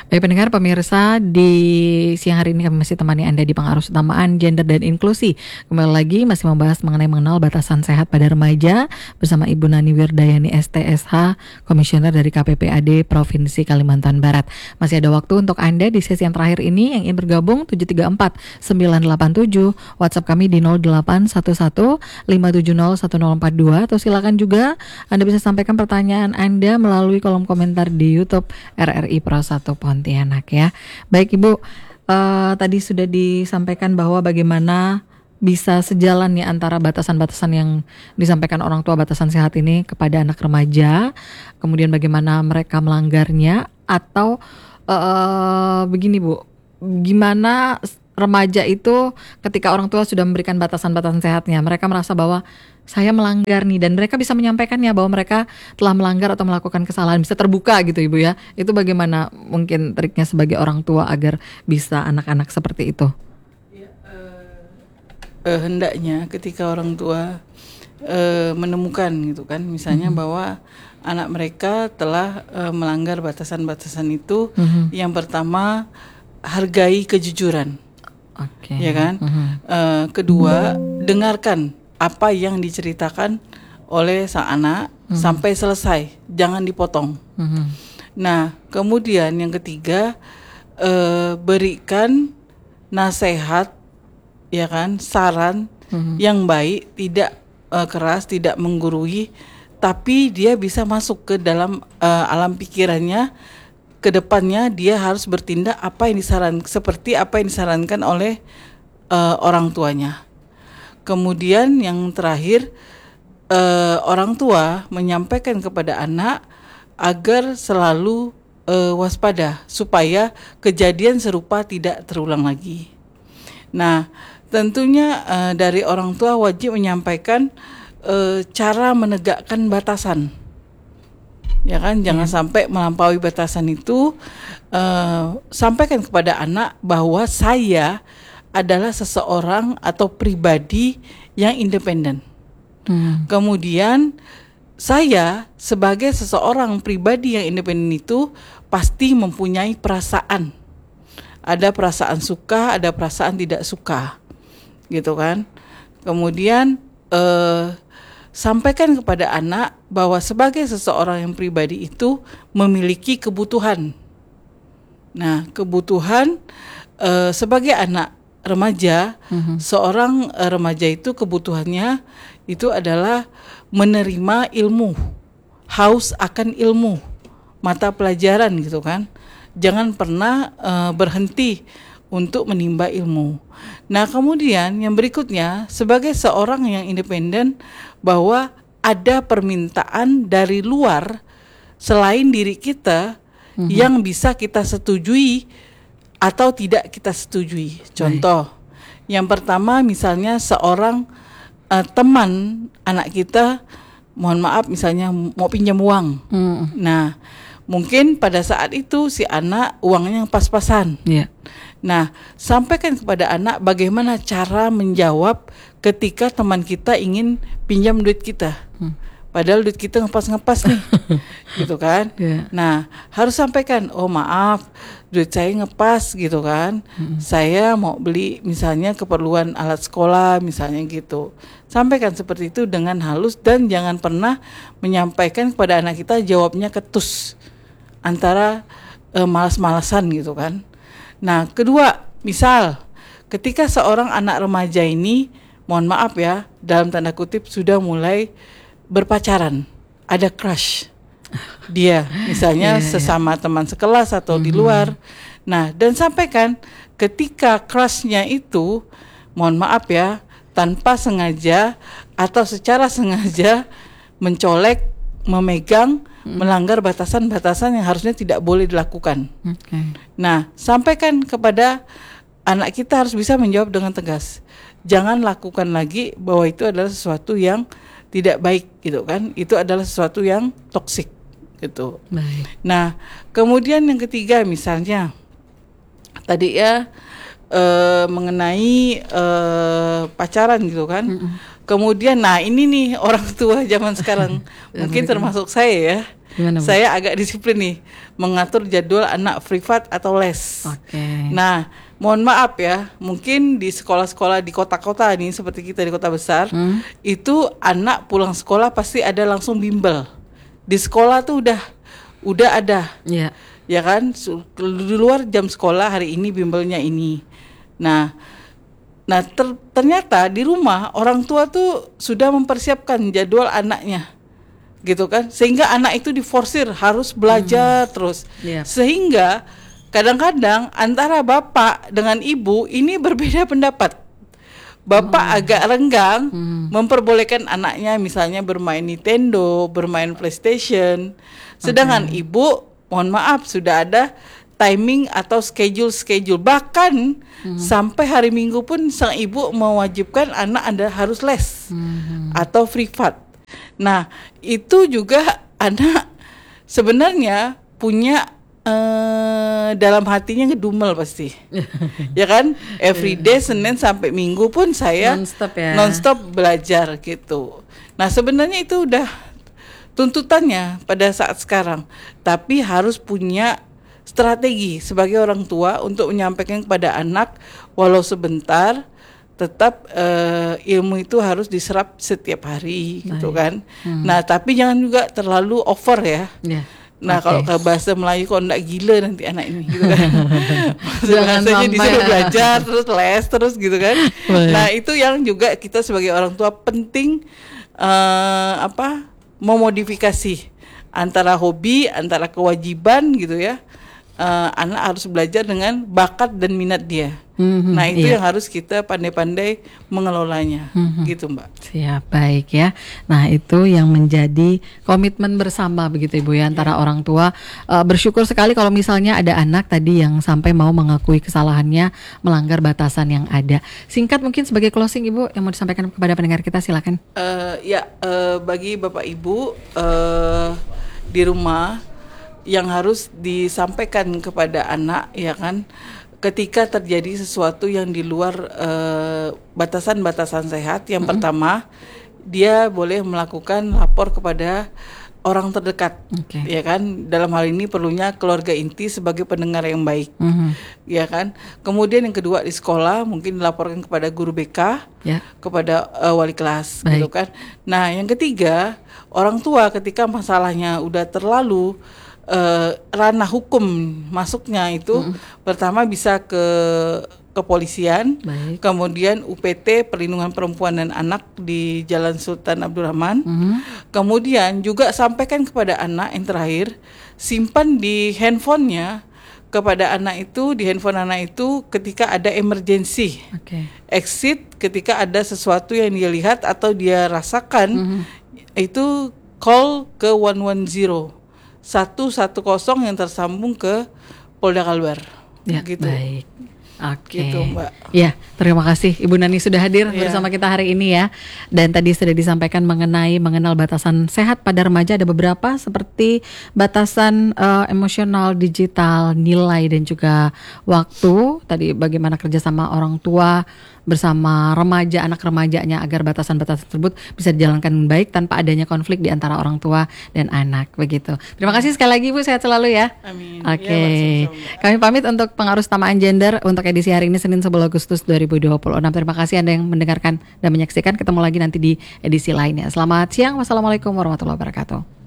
Pendengar pemirsa, di siang hari ini kami masih temani Anda di Pengarus Utamaan Gender dan Inklusi. Kembali lagi masih membahas mengenai mengenal batasan sehat pada remaja bersama Ibu Nani Wirdayani STSH, Komisioner dari KPPAD Provinsi Kalimantan Barat. Masih ada waktu untuk Anda di sesi yang terakhir ini yang ingin bergabung 734-987, WhatsApp kami di 0811-570-1042, atau silakan juga Anda bisa sampaikan pertanyaan Anda melalui kolom komentar di YouTube RRI Pro 1 Pontianak ya. Baik Ibu, tadi sudah disampaikan bahwa bagaimana bisa sejalan ya antara batasan-batasan yang disampaikan orang tua batasan sehat ini kepada anak remaja, kemudian bagaimana mereka melanggarnya, atau begini Bu, gimana remaja itu ketika orang tua sudah memberikan batasan-batasan sehatnya, mereka merasa bahwa saya melanggar nih, dan mereka bisa menyampaikannya bahwa mereka telah melanggar atau melakukan kesalahan, bisa terbuka gitu Ibu ya. Itu bagaimana mungkin triknya sebagai orang tua agar bisa anak-anak seperti itu? Ya, hendaknya ketika orang tua menemukan gitu kan, misalnya bahwa anak mereka telah melanggar batasan-batasan itu, yang pertama hargai kejujuran, ya kan. Kedua, dengarkan apa yang diceritakan oleh sang anak sampai selesai, jangan dipotong. Nah, kemudian yang ketiga, berikan nasihat, ya kan, saran yang baik, tidak keras, tidak menggurui, tapi dia bisa masuk ke dalam alam pikirannya. Kedepannya dia harus bertindak seperti apa yang disarankan oleh orang tuanya. Kemudian yang terakhir, orang tua menyampaikan kepada anak agar selalu waspada supaya kejadian serupa tidak terulang lagi. Nah, tentunya dari orang tua wajib menyampaikan cara menegakkan batasan, ya kan, jangan sampai melampaui batasan itu. Sampaikan kepada anak bahwa saya adalah seseorang atau pribadi yang independen. Kemudian saya sebagai seseorang pribadi yang independen itu pasti mempunyai perasaan. Ada perasaan suka, ada perasaan tidak suka, gitu kan. Kemudian sampaikan kepada anak bahwa sebagai seseorang yang pribadi itu memiliki kebutuhan. Nah, kebutuhan sebagai anak remaja, seorang remaja itu kebutuhannya itu adalah menerima ilmu, haus akan ilmu, mata pelajaran gitu kan. Jangan pernah berhenti untuk menimba ilmu. Nah, kemudian yang berikutnya, sebagai seorang yang independen, bahwa ada permintaan dari luar selain diri kita yang bisa kita setujui atau tidak kita setujui. Contoh, yang pertama misalnya seorang teman anak kita, mohon maaf misalnya mau pinjam uang. Nah, mungkin pada saat itu si anak uangnya pas-pasan. Nah, sampaikan kepada anak bagaimana cara menjawab ketika teman kita ingin pinjam duit kita. Padahal duit kita ngepas-ngepas nih, gitu kan. Nah, harus sampaikan, oh maaf, duit saya ngepas gitu kan. Saya mau beli misalnya keperluan alat sekolah misalnya gitu. Sampaikan seperti itu dengan halus, dan jangan pernah menyampaikan kepada anak kita jawabnya ketus, antara malas-malasan gitu kan. Nah, kedua, misal ketika seorang anak remaja ini, mohon maaf ya, dalam tanda kutip sudah mulai berpacaran, ada crush dia misalnya sesama teman sekelas atau di luar. Nah, dan sampaikan ketika crushnya itu, mohon maaf ya, tanpa sengaja atau secara sengaja mencolek, memegang, melanggar batasan-batasan yang harusnya tidak boleh dilakukan. Nah, sampaikan kepada anak kita, harus bisa menjawab dengan tegas. Jangan lakukan lagi, bahwa itu adalah sesuatu yang tidak baik gitu kan. Itu adalah sesuatu yang toksik gitu. Nah, kemudian yang ketiga misalnya tadi ya mengenai pacaran gitu kan. Kemudian nah ini nih orang tua zaman sekarang mungkin termasuk saya ya. Gimana, Bu? Saya agak disiplin nih mengatur jadwal anak privat atau les. Oke. Nah, mohon maaf ya, mungkin di sekolah-sekolah di kota-kota nih seperti kita di kota besar, itu anak pulang sekolah pasti ada langsung bimbel. Di sekolah tuh udah ada. Iya. Ya kan, di luar jam sekolah hari ini bimbelnya ini. Nah, ternyata di rumah orang tua tuh sudah mempersiapkan jadwal anaknya, gitu kan, sehingga anak itu diforsir harus belajar terus, Yep. sehingga kadang-kadang antara bapak dengan ibu ini berbeda pendapat. Bapak agak renggang memperbolehkan anaknya misalnya bermain Nintendo, bermain PlayStation, sedangkan ibu, mohon maaf, sudah ada timing atau schedule, bahkan sampai hari Minggu pun sang ibu mewajibkan anak Anda harus les atau privat. Nah, itu juga anak sebenarnya punya dalam hatinya ngedumel pasti. Ya kan? Everyday Senin sampai Minggu pun saya Non-stop ya. non-stop belajar gitu. Nah, sebenarnya itu udah tuntutannya pada saat sekarang, tapi harus punya strategi sebagai orang tua untuk menyampaikan kepada anak walau sebentar, tetap ilmu itu harus diserap setiap hari gitu kan. Nah, tapi jangan juga terlalu over ya. Iya. Nah, Oke. kalau ke bahasa Melayu kok enggak gila nanti anak ini gitu kan. Jangan Bahasanya sampai. disuruh belajar terus les terus gitu kan. Baik. Nah, itu yang juga kita sebagai orang tua penting memodifikasi antara hobi, antara kewajiban gitu ya. Anak harus belajar dengan bakat dan minat dia. Nah, itu iya. yang harus kita pandai-pandai mengelolanya, gitu Mbak. Siap, baik ya. Nah, itu yang menjadi komitmen bersama begitu Ibu ya antara orang tua. Bersyukur sekali kalau misalnya ada anak tadi yang sampai mau mengakui kesalahannya, melanggar batasan yang ada. Singkat mungkin sebagai closing Ibu yang mau disampaikan kepada pendengar kita, silakan. Bagi Bapak Ibu di rumah yang harus disampaikan kepada anak ya kan, ketika terjadi sesuatu yang di luar batasan-batasan sehat, yang pertama dia boleh melakukan lapor kepada orang terdekat, ya kan, dalam hal ini perlunya keluarga inti sebagai pendengar yang baik, ya kan. Kemudian yang kedua di sekolah mungkin dilaporkan kepada guru BK, kepada wali kelas, gitu kan. Nah, yang ketiga orang tua ketika masalahnya udah terlalu ranah hukum masuknya itu, pertama bisa ke kepolisian, kemudian UPT Perlindungan Perempuan dan Anak di Jalan Sultan Abdurrahman, kemudian juga sampaikan kepada anak yang terakhir, simpan di handphonenya kepada anak itu, di handphone anak itu ketika ada emergency, exit ketika ada sesuatu yang dia lihat atau dia rasakan, itu call ke 110 yang tersambung ke Polda Kalbar. Ya, gitu. Baik. Oke. Gitu, Mbak. Ya, terima kasih Ibu Nani sudah hadir bersama kita hari ini ya. Dan tadi sudah disampaikan mengenal batasan sehat pada remaja, ada beberapa seperti batasan emosional, digital, nilai dan juga waktu. Tadi bagaimana kerjasama orang tua bersama remaja, anak remajanya agar batasan-batasan tersebut bisa dijalankan dengan baik tanpa adanya konflik di antara orang tua dan anak begitu. Terima kasih sekali lagi Bu, sehat selalu ya. Amin. Oke. Ya, Kami pamit untuk pengaruh utamaan gender untuk edisi hari ini Senin 11 Agustus 2026. Terima kasih Anda yang mendengarkan dan menyaksikan. Ketemu lagi nanti di edisi lainnya. Selamat siang. Wassalamualaikum warahmatullahi wabarakatuh.